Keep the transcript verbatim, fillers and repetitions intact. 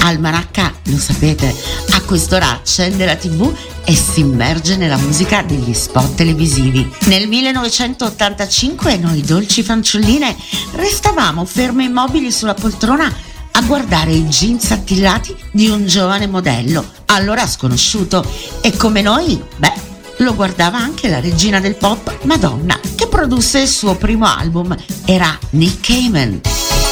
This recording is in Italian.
Almanacca, lo sapete, a quest'ora accende la tivù e si immerge nella musica degli spot televisivi. Nel millenovecentottantacinque noi dolci fanciulline restavamo ferme immobili sulla poltrona a guardare i jeans attillati di un giovane modello, allora sconosciuto, e come noi, beh, lo guardava anche la regina del pop, Madonna, che produsse il suo primo album, era Nick Cayman.